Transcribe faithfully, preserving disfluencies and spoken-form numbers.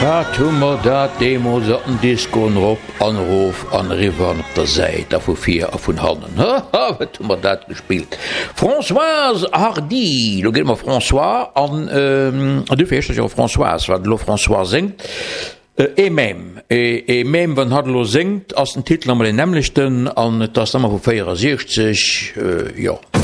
Ja, tummer dat Demo satten Diskon op anruf an River op der Seite vu vier a vun Hannen. Wat tummer dat gespielt. Françoise Hardy, lo gel François an ähm, du fest jo Françoise, wat lo François singt. E même e, e même wann hat lo singt ass den Titel am den nämlichchten an das Nummer vu sechzig äh, ja.